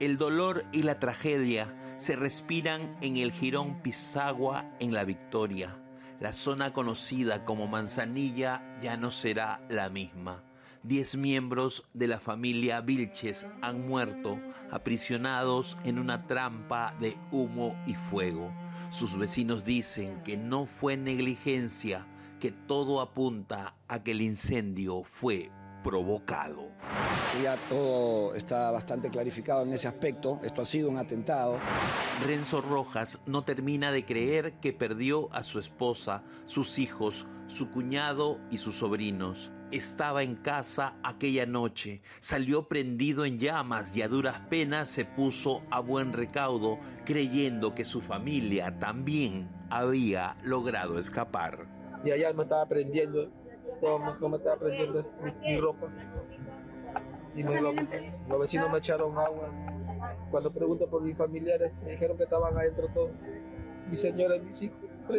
El dolor y la tragedia se respiran en el Jirón Pisagua en La Victoria. La zona conocida como Manzanilla ya no será la misma. 10 miembros de la familia Vilches han muerto aprisionados en una trampa de humo y fuego. Sus vecinos dicen que no fue negligencia, que todo apunta a que el incendio fue provocado. Ya todo está bastante clarificado en ese aspecto. Esto ha sido un atentado. Renzo Rojas no termina de creer que perdió a su esposa, sus hijos, su cuñado y sus sobrinos. Estaba en casa aquella noche, salió prendido en llamas y a duras penas se puso a buen recaudo, creyendo que su familia también había logrado escapar. Y allá me estaba prendiendo, todo me estaba prendiendo mi ropa. Y los vecinos me echaron agua. Cuando pregunto por mis familiares, me dijeron que estaban adentro todos. Mi señora y mis hijos.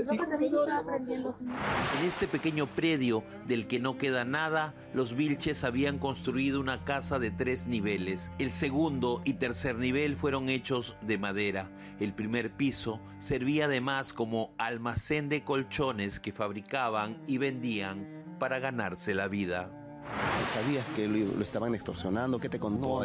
En este pequeño predio del que no queda nada, los Vilches habían construido una casa de 3 niveles. El segundo y tercer nivel fueron hechos de madera. El primer piso servía además como almacén de colchones que fabricaban y vendían para ganarse la vida. ¿Sabías que lo estaban extorsionando? ¿Qué te contó?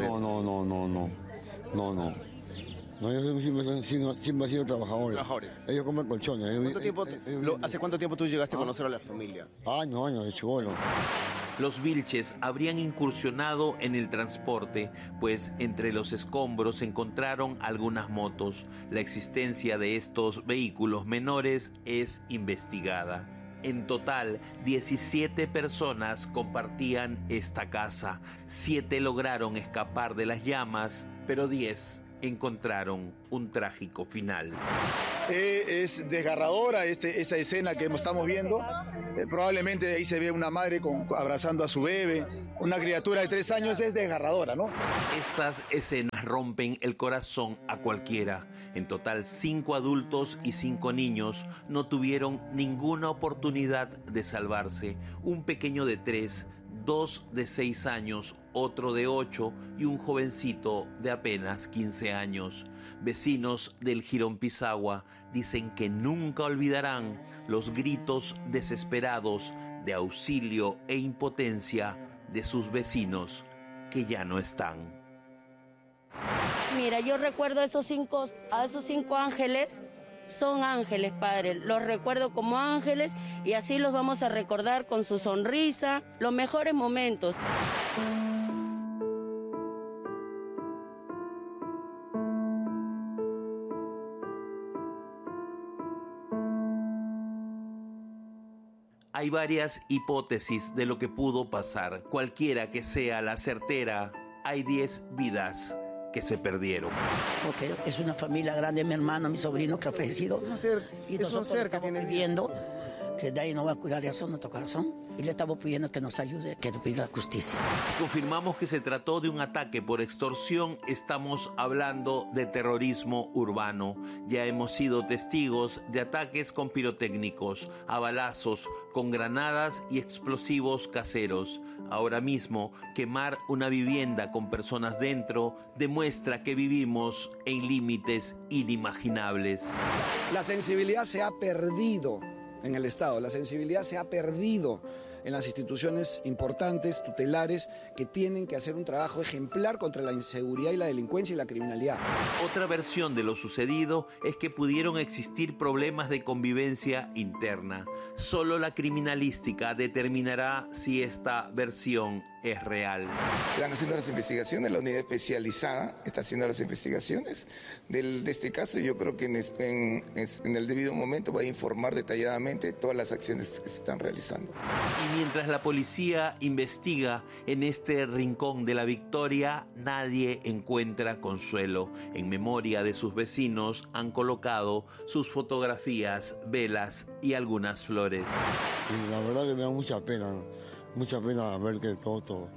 No, yo siempre he sido trabajadores. Ellos comen colchones. ¿Hace cuánto tiempo tú llegaste a conocer a la familia? Años, de chibolo. Los Vilches habrían incursionado en el transporte, pues entre los escombros se encontraron algunas motos. La existencia de estos vehículos menores es investigada. En total, 17 personas compartían esta casa. 7 lograron escapar de las llamas, pero 10 encontraron un trágico final. Es desgarradora esa escena que estamos viendo. Probablemente ahí se ve una madre abrazando a su bebé, una criatura de 3 años. Es desgarradora, ¿no? Estas escenas rompen el corazón a cualquiera. En total, 5 adultos y 5 niños no tuvieron ninguna oportunidad de salvarse. Un pequeño de 3, 2 de 6 años, otro de 8 y un jovencito de apenas 15 años. Vecinos del Jirón Pisagua dicen que nunca olvidarán los gritos desesperados de auxilio e impotencia de sus vecinos que ya no están. Mira, yo recuerdo a esos cinco ángeles. Son ángeles, Padre, los recuerdo como ángeles y así los vamos a recordar con su sonrisa, los mejores momentos. Hay varias hipótesis de lo que pudo pasar. Cualquiera que sea la certera, hay 10 vidas que se perdieron. Porque es una familia grande, mi hermano, mi sobrino que ha fallecido. Es un ser que tiene viviendo, que de ahí no va a curar eso nuestro corazón. Y le estamos pidiendo que nos ayude, que nos pida justicia. Si confirmamos que se trató de un ataque por extorsión, estamos hablando de terrorismo urbano. Ya hemos sido testigos de ataques con pirotécnicos, a balazos, con granadas y explosivos caseros. Ahora mismo, quemar una vivienda con personas dentro demuestra que vivimos en límites inimaginables. La sensibilidad se ha perdido en el Estado, la sensibilidad se ha perdido en las instituciones importantes, tutelares, que tienen que hacer un trabajo ejemplar contra la inseguridad y la delincuencia y la criminalidad. Otra versión de lo sucedido es que pudieron existir problemas de convivencia interna. Solo la criminalística determinará si esta versión es real. Están haciendo las investigaciones, la unidad especializada está haciendo las investigaciones de este caso. Yo creo que en el debido momento va a informar detalladamente todas las acciones que se están realizando. Y mientras la policía investiga en este rincón de La Victoria, nadie encuentra consuelo. En memoria de sus vecinos han colocado sus fotografías, velas y algunas flores. Y la verdad que me da mucha pena ver que todos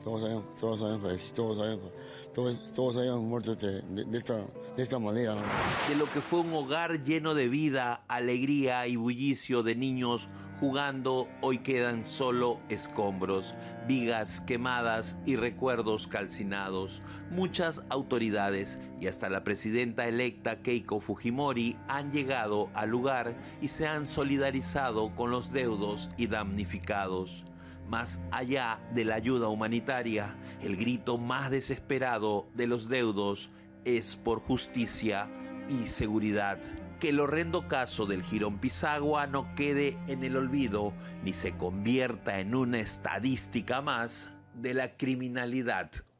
hayan muerto de esta manera. De lo que fue un hogar lleno de vida, alegría y bullicio de niños jugando, hoy quedan solo escombros, vigas quemadas y recuerdos calcinados. Muchas autoridades y hasta la presidenta electa Keiko Fujimori han llegado al lugar y se han solidarizado con los deudos y damnificados. Más allá de la ayuda humanitaria, el grito más desesperado de los deudos es por justicia y seguridad. Que el horrendo caso del Jirón Pisagua no quede en el olvido ni se convierta en una estadística más de la criminalidad